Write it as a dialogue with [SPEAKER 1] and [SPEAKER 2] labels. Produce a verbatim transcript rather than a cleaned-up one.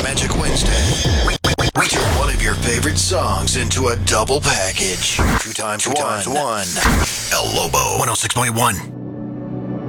[SPEAKER 1] Magic Wednesday. We, we, we turn one of your favorite songs into a double package. Two times Two one. Times one. El Lobo one oh six point one.